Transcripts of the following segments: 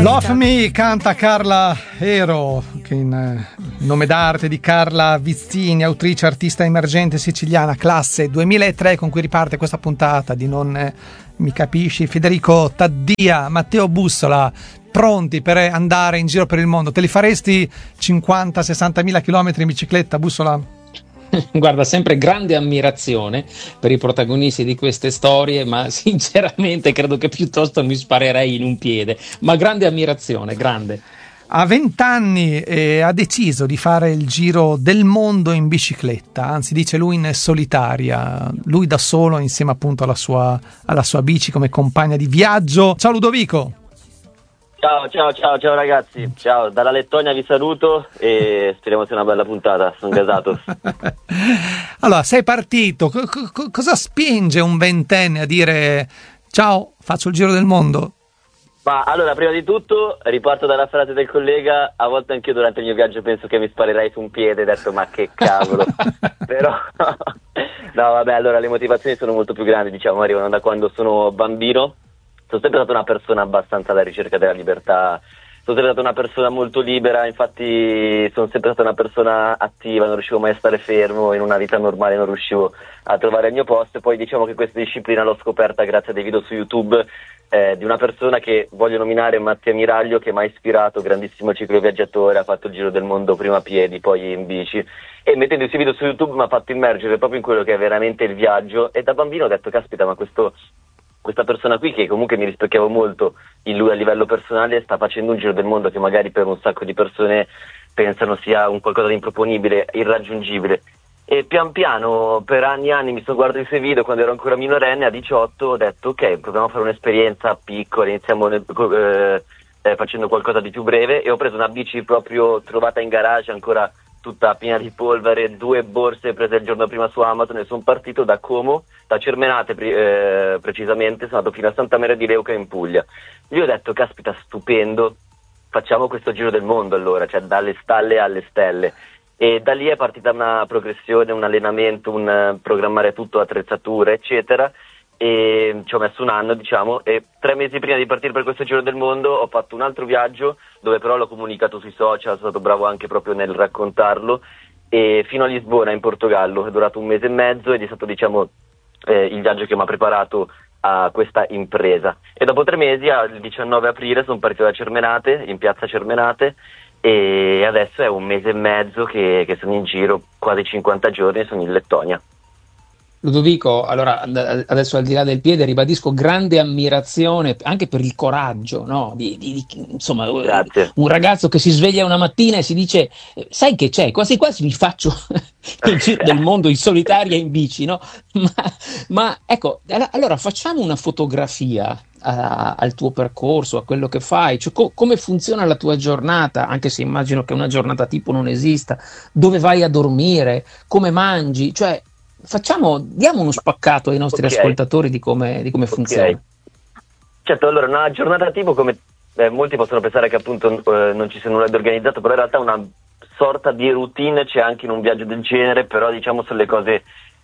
Love Me canta Carla Ero, che in nome d'arte di Carla Vizzini, autrice, artista emergente siciliana, classe 2003, con cui riparte questa puntata di Non mi capisci. Federico Taddia, Matteo Bussola, pronti per andare in giro per il mondo? Te li faresti 50-60 mila chilometri in bicicletta, Bussola? Guarda, sempre grande ammirazione per i protagonisti di queste storie, ma sinceramente credo che piuttosto mi sparerei in un piede, ma grande ammirazione, grande. A 20 anni ha deciso di fare il giro del mondo in bicicletta, anzi dice lui in solitaria, lui da solo insieme appunto alla sua bici come compagna di viaggio. Ciao Ludovico! Ciao ragazzi, ciao, dalla Lettonia vi saluto e speriamo sia una bella puntata, sono gasato. Allora, sei partito, cosa spinge un ventenne a dire ciao, faccio il giro del mondo? Ma allora, prima di tutto riparto dalla frase del collega, a volte anche io durante il mio viaggio penso che mi sparerei su un piede, ho detto ma che cavolo, però no vabbè, allora le motivazioni sono molto più grandi, diciamo, arrivano da quando sono bambino. Sono sempre stata una persona abbastanza alla ricerca della libertà, sono sempre stata una persona molto libera, infatti sono sempre stata una persona attiva, non riuscivo mai a stare fermo, in una vita normale non riuscivo a trovare il mio posto, e poi diciamo che questa disciplina l'ho scoperta grazie a dei video su YouTube di una persona che voglio nominare, Mattia Miraglio, che mi ha ispirato, grandissimo cicloviaggiatore, ha fatto il giro del mondo prima a piedi, poi in bici, e mettendo questi video su YouTube mi ha fatto immergere proprio in quello che è veramente il viaggio, e da bambino ho detto caspita, ma questa persona qui, che comunque mi rispecchiavo molto in lui a livello personale, sta facendo un giro del mondo che magari per un sacco di persone pensano sia un qualcosa di improponibile, irraggiungibile. E pian piano, per anni e anni, mi sono guardato i suoi video quando ero ancora minorenne, a 18 ho detto ok, proviamo a fare un'esperienza piccola, iniziamo facendo qualcosa di più breve, e ho preso una bici proprio trovata in garage, ancora tutta piena di polvere, 2 borse prese il giorno prima su Amazon, e sono partito da Como, da Cermenate precisamente, sono andato fino a Santa Maria di Leuca in Puglia. Io ho detto caspita, stupendo, facciamo questo giro del mondo allora, cioè dalle stalle alle stelle, e da lì è partita una progressione, un allenamento, un programmare tutto, attrezzature eccetera, e ci ho messo un anno, diciamo, e 3 mesi prima di partire per questo giro del mondo ho fatto un altro viaggio dove però l'ho comunicato sui social, sono stato bravo anche proprio nel raccontarlo, e fino a Lisbona in Portogallo, è durato 1 mese e mezzo ed è stato, diciamo, il viaggio che mi ha preparato a questa impresa. E dopo 3 mesi, il 19 aprile, sono partito da Cermenate, in piazza Cermenate, e adesso è 1 mese e mezzo che sono in giro, quasi 50 giorni, sono in Lettonia. Ludovico, allora adesso al di là del piede ribadisco grande ammirazione anche per il coraggio, no? Insomma, Grazie. Un ragazzo che si sveglia una mattina e si dice sai che c'è, quasi quasi mi faccio il giro del mondo in solitaria in bici, no? Ma ecco, allora facciamo una fotografia al tuo percorso, a quello che fai, cioè, come funziona la tua giornata, anche se immagino che una giornata tipo non esista, dove vai a dormire, come mangi, cioè diamo uno spaccato ai nostri ascoltatori di come funziona. Certo, allora una giornata tipo, come molti possono pensare che appunto non ci sia nulla di organizzato, però in realtà una sorta di routine c'è anche in un viaggio del genere, però diciamo sono le cose,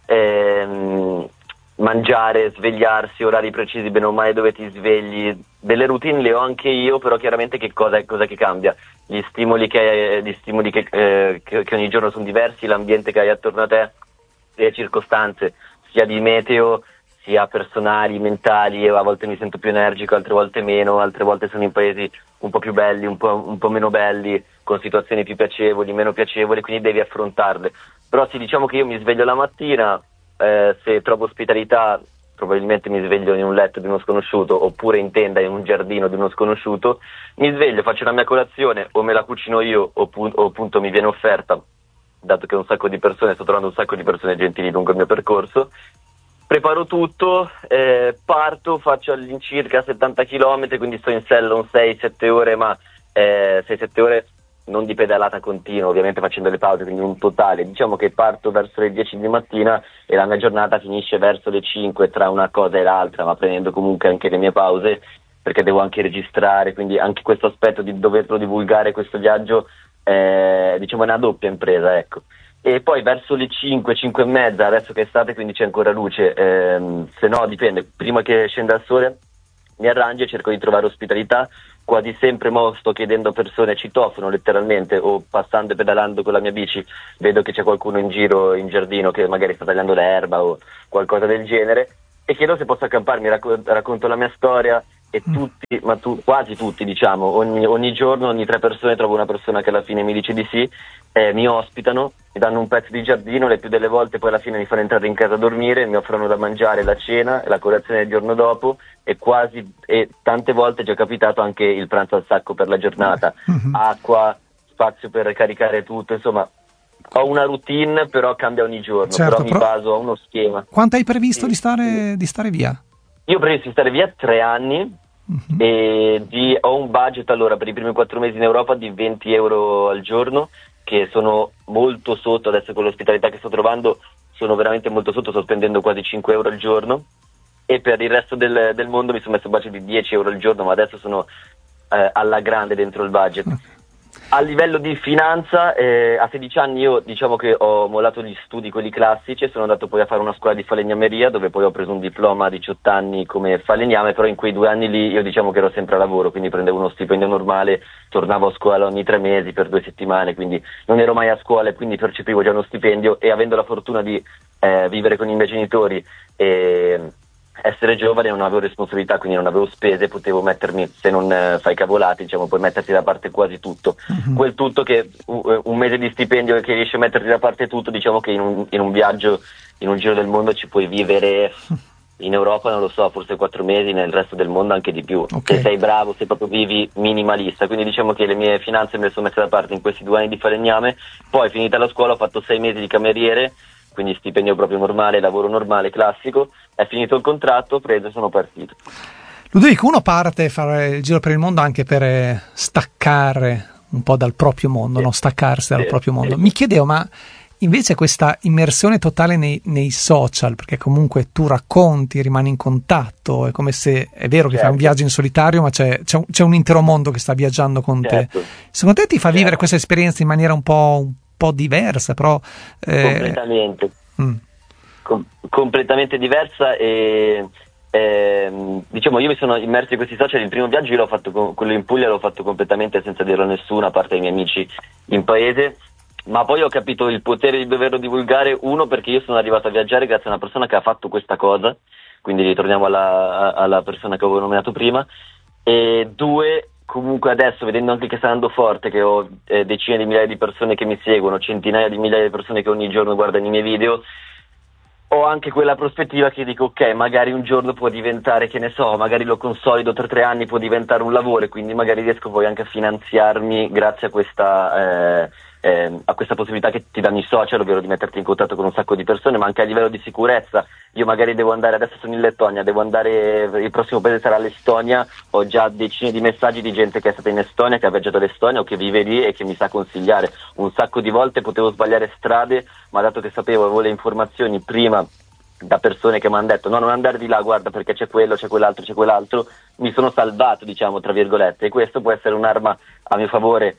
mangiare, svegliarsi, orari precisi, bene o male dove ti svegli, delle routine le ho anche io, però chiaramente che cosa che cambia? Gli stimoli che ogni giorno sono diversi, l'ambiente che hai attorno a te, le circostanze sia di meteo sia personali, mentali. Io a volte mi sento più energico, altre volte meno, altre volte sono in paesi un po' più belli, un po' meno belli, con situazioni più piacevoli, meno piacevoli, quindi devi affrontarle. Però sì, diciamo che io mi sveglio la mattina, se trovo ospitalità probabilmente mi sveglio in un letto di uno sconosciuto, oppure in tenda in un giardino di uno sconosciuto, mi sveglio, faccio la mia colazione, o me la cucino io o appunto mi viene offerta, dato che sto trovando un sacco di persone gentili lungo il mio percorso. Preparo tutto, parto, faccio all'incirca 70 km, quindi sto in sella un 6-7 ore, ma 6-7 ore non di pedalata continua, ovviamente facendo le pause, quindi un totale. Diciamo che parto verso le 10 di mattina e la mia giornata finisce verso le 5 tra una cosa e l'altra, ma prendendo comunque anche le mie pause, perché devo anche registrare, quindi anche questo aspetto di doverlo divulgare, questo viaggio, diciamo è una doppia impresa, ecco. E poi verso le 5 e mezza, adesso che è estate quindi c'è ancora luce, se no dipende, prima che scenda il sole mi arrangio e cerco di trovare ospitalità, quasi sempre sto chiedendo a persone, citofono letteralmente, o passando e pedalando con la mia bici, vedo che c'è qualcuno in giro in giardino che magari sta tagliando l'erba o qualcosa del genere, e chiedo se posso accamparmi, racconto la mia storia, e tutti, quasi tutti, diciamo, ogni giorno, ogni 3 persone trovo una persona che alla fine mi dice di sì, mi ospitano, mi danno un pezzo di giardino, le più delle volte poi alla fine mi fanno entrare in casa a dormire, mi offrono da mangiare la cena e la colazione del giorno dopo, e tante volte ci è capitato anche il pranzo al sacco per la giornata, acqua, spazio per caricare tutto, insomma. Ho una routine, però cambia ogni giorno, certo, però mi baso a uno schema. Quanto hai previsto di stare via? Io ho previsto di stare via 3 anni e ho un budget allora per i primi 4 mesi in Europa di 20 euro al giorno, che sono molto sotto, adesso con l'ospitalità che sto trovando sono veramente molto sotto, sto spendendo quasi 5 euro al giorno, e per il resto del mondo mi sono messo un budget di 10 euro al giorno, ma adesso sono alla grande dentro il budget. A livello di finanza, a 16 anni io diciamo che ho mollato gli studi, quelli classici, e sono andato poi a fare una scuola di falegnameria, dove poi ho preso un diploma a 18 anni come falegname, però in quei 2 anni lì io diciamo che ero sempre a lavoro, quindi prendevo uno stipendio normale, tornavo a scuola ogni 3 mesi per 2 settimane, quindi non ero mai a scuola e quindi percepivo già uno stipendio, e avendo la fortuna di vivere con i miei genitori e essere giovane non avevo responsabilità, quindi non avevo spese, potevo mettermi, se non fai cavolate, diciamo, puoi metterti da parte quasi tutto. Quel tutto che un mese di stipendio che riesci a metterti da parte tutto, diciamo che in un viaggio, in un giro del mondo ci puoi vivere, in Europa non lo so, forse 4 mesi, nel resto del mondo anche di più. Se sei bravo, se proprio vivi minimalista. Quindi diciamo che le mie finanze me le sono messe da parte in questi 2 anni di falegname. Poi finita la scuola ho fatto 6 mesi di cameriere, quindi stipendio proprio normale, lavoro normale, classico. È finito il contratto, ho preso e sono partito. Ludovico, uno parte a fare il giro per il mondo anche per staccare un po' dal proprio mondo, no? Staccarsi dal proprio mondo. Mi chiedevo, ma invece questa immersione totale nei social, perché comunque tu racconti, rimani in contatto, è come se, è vero che fai un viaggio in solitario, ma c'è un intero mondo che sta viaggiando con te. Secondo te ti fa vivere questa esperienza in maniera un po' diversa, però completamente completamente diversa, e diciamo io mi sono immerso in questi social. Il primo viaggio io l'ho fatto quello in Puglia, l'ho fatto completamente senza dirlo a nessuno, a parte ai miei amici in paese, ma poi ho capito il potere di doverlo divulgare, uno perché io sono arrivato a viaggiare grazie a una persona che ha fatto questa cosa, quindi ritorniamo alla persona che avevo nominato prima, e 2, comunque adesso vedendo anche che sta andando forte, che ho decine di migliaia di persone che mi seguono, centinaia di migliaia di persone che ogni giorno guardano i miei video, ho anche quella prospettiva che dico ok, magari un giorno può diventare, che ne so, magari lo consolido tra 3 anni, può diventare un lavoro, e quindi magari riesco poi anche a finanziarmi grazie a questa possibilità che ti danno i social, ovvero di metterti in contatto con un sacco di persone, ma anche a livello di sicurezza. Io magari devo andare, adesso sono in Lettonia, devo andare, il prossimo paese sarà l'Estonia, ho già decine di messaggi di gente che è stata in Estonia, che ha viaggiato all'Estonia o che vive lì e che mi sa consigliare. Un sacco di volte potevo sbagliare strade, ma dato che sapevo, avevo le informazioni prima da persone che mi hanno detto no, non andare di là, guarda perché c'è quello, c'è quell'altro, mi sono salvato, diciamo, tra virgolette, e questo può essere un'arma a mio favore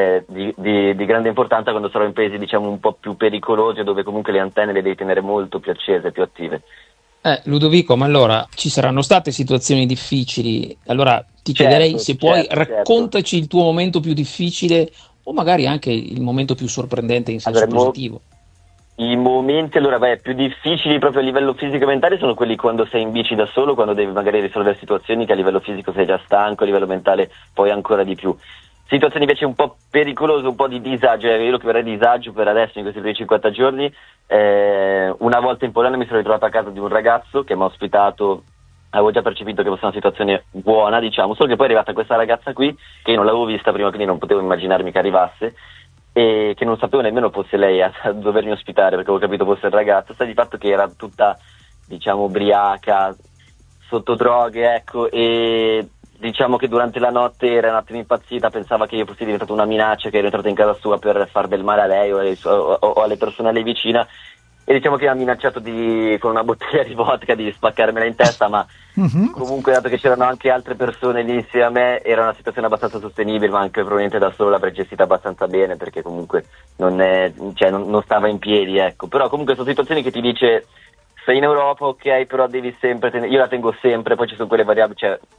di grande importanza quando sarò in paesi, diciamo, un po' più pericolosi, dove comunque le antenne le devi tenere molto più accese, più attive. Ludovico, ma allora ci saranno state situazioni difficili, allora ti chiederei se puoi raccontaci il tuo momento più difficile, o magari anche il momento più sorprendente in senso positivo. I momenti più difficili proprio a livello fisico e mentale sono quelli quando sei in bici da solo, quando devi magari risolvere situazioni che a livello fisico sei già stanco, a livello mentale poi ancora di più. Situazioni invece un po' pericolose, un po' di disagio, io lo chiamerei disagio per adesso in questi primi 50 giorni. Una volta in Polonia mi sono ritrovato a casa di un ragazzo che mi ha ospitato, avevo già percepito che fosse una situazione buona, diciamo, solo che poi è arrivata questa ragazza qui, che io non l'avevo vista prima, quindi non potevo immaginarmi che arrivasse, e che non sapevo nemmeno fosse lei a dovermi ospitare, perché avevo capito fosse il ragazzo. Sta di fatto che era tutta, diciamo, ubriaca, sotto droghe, ecco, e diciamo che durante la notte era un attimo impazzita, pensava che io fossi diventato una minaccia, che ero entrato in casa sua per far del male a lei o alle persone a lei vicina, e diciamo che mi ha minacciato con una bottiglia di vodka di spaccarmela in testa, ma comunque dato che c'erano anche altre persone lì insieme a me era una situazione abbastanza sostenibile, ma anche probabilmente da solo l'avrei gestita abbastanza bene, perché comunque non stava in piedi, ecco. Però comunque sono situazioni che ti dice sei in Europa, ok, però devi sempre io la tengo sempre, poi ci sono quelle variabili, cioè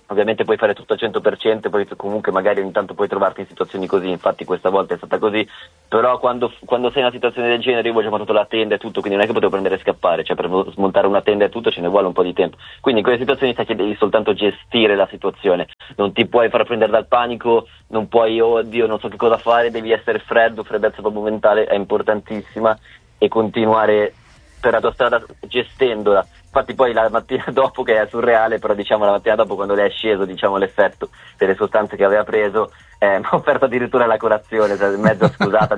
ovviamente puoi fare tutto al 100%, poi comunque magari ogni tanto puoi trovarti in situazioni così, infatti questa volta è stata così, però quando sei in una situazione del genere, io ho già montato la tenda e tutto, quindi non è che potevo prendere e scappare, cioè per smontare una tenda e tutto ce ne vuole un po' di tempo, quindi in quelle situazioni sai che devi soltanto gestire la situazione, non ti puoi far prendere dal panico, non puoi, oddio non so che cosa fare, devi essere freddezza proprio mentale è importantissima e continuare per la tua strada gestendola. Infatti poi la mattina dopo, che è surreale, però diciamo la mattina dopo quando le è sceso diciamo l'effetto delle sostanze che aveva preso, mi ha offerto addirittura la colazione, cioè, mezza scusata,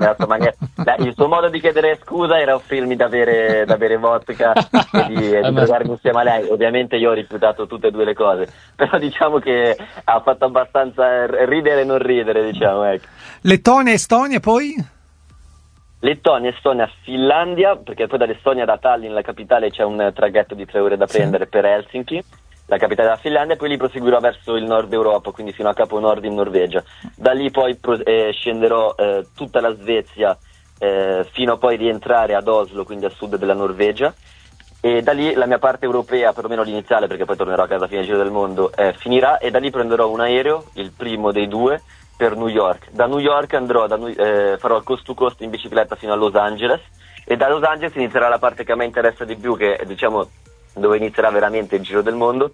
il suo modo di chiedere scusa era offrirmi da bere vodka e di drogarmi insieme a lei. Ovviamente io ho rifiutato tutte e due le cose, però diciamo che ha fatto abbastanza ridere e non ridere, diciamo, ecco. Lettonia, Estonia poi? Lettonia, Estonia, Finlandia, perché poi dall'Estonia, da Tallinn, la capitale, c'è un traghetto di 3 ore da prendere per Helsinki, la capitale della Finlandia, e poi lì proseguirò verso il nord Europa, quindi fino a Capo Nord in Norvegia. Da lì poi scenderò tutta la Svezia fino a poi rientrare ad Oslo, quindi a sud della Norvegia, e da lì la mia parte europea, perlomeno l'iniziale, perché poi tornerò a casa a fine giro del mondo, finirà, e da lì prenderò un aereo, il primo dei due, per New York. Da New York farò il coast to coast in bicicletta fino a Los Angeles, e da Los Angeles inizierà la parte che a me interessa di più, che è diciamo dove inizierà veramente il giro del mondo,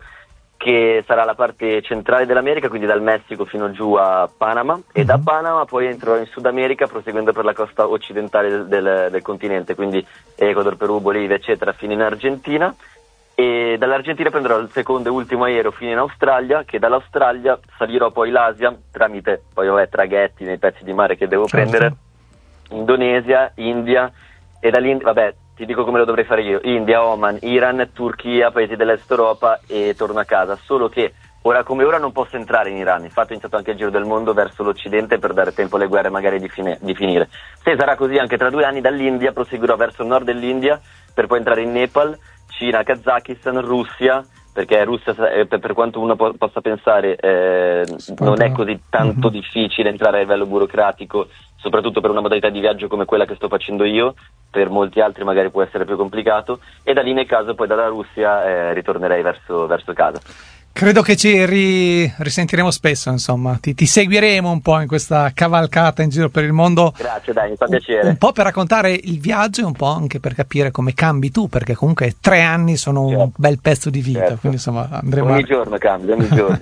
che sarà la parte centrale dell'America, quindi dal Messico fino giù a Panama, e da Panama poi entrerò in Sud America proseguendo per la costa occidentale del continente, quindi Ecuador, Perù, Bolivia eccetera, fino in Argentina, e dall'Argentina prenderò il secondo e ultimo aereo fino in Australia, che dall'Australia salirò poi l'Asia tramite poi traghetti nei pezzi di mare che devo prendere, Indonesia, India, e dall'India ti dico come lo dovrei fare io: India, Oman, Iran, Turchia, paesi dell'est Europa, e torno a casa. Solo che ora come ora non posso entrare in Iran, infatti ho iniziato anche il giro del mondo verso l'occidente per dare tempo alle guerre magari di finire. Se sarà così anche tra 2 anni, dall'India proseguirò verso il nord dell'India per poi entrare in Nepal, Cina, Kazakistan, Russia, perché Russia, per quanto uno possa pensare, non è così tanto difficile entrare a livello burocratico, soprattutto per una modalità di viaggio come quella che sto facendo io. Per molti altri magari può essere più complicato, e da lì nel caso poi dalla Russia ritornerei verso casa. Credo che ci risentiremo spesso, insomma, ti seguiremo un po' in questa cavalcata in giro per il mondo. Grazie, dai, mi fa piacere. Un po' per raccontare il viaggio e un po' anche per capire come cambi tu, perché comunque 3 anni sono un bel pezzo di vita, quindi insomma andremo ogni giorno cambia.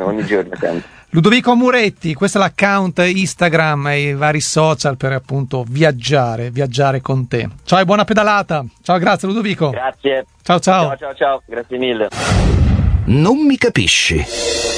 Ludovico Muretti, questo è l'account Instagram e i vari social per appunto viaggiare con te. Ciao e buona pedalata. Ciao, grazie Ludovico. Grazie. Ciao. Ciao, grazie mille. Non mi capisci.